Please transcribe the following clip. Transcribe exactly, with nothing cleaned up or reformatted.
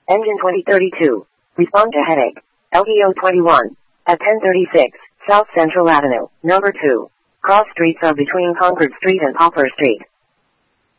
Engine twenty thirty-two. Respond to headache. L T O twenty-one. At ten thirty-six, South Central Avenue, number two. Cross streets are between Concord Street and Poplar Street.